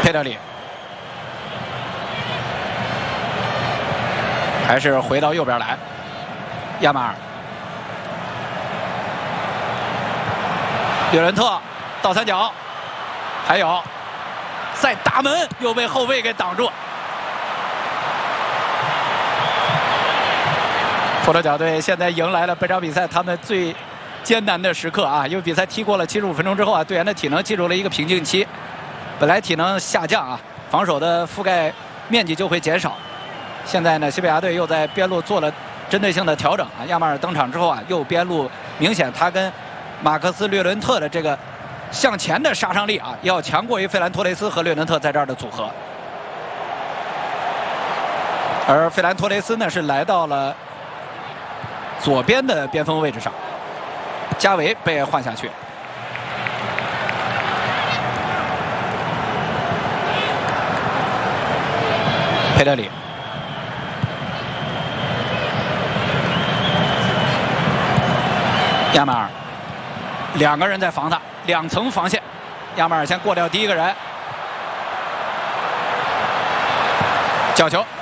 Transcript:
佩德里，还是回到右边来，亚马尔，略伦特倒三角，还有在大门又被后卫给挡住。佛罗角队现在迎来了本场比赛他们最艰难的时刻啊！因为比赛踢过了75分钟之后啊，队员的体能进入了一个瓶颈期。本来体能下降啊，防守的覆盖面积就会减少。现在呢，西班牙队又在边路做了针对性的调整啊。亚马尔登场之后啊，右边路明显他跟马克斯·略伦特的这个向前的杀伤力啊，要强过于费兰托雷斯和略伦特在这儿的组合。而费兰托雷斯呢是来到了左边的边锋位置上，加维被换下去。佩德里，亚马尔，两个人在防他，两层防线。亚马尔先过掉第一个人，角球。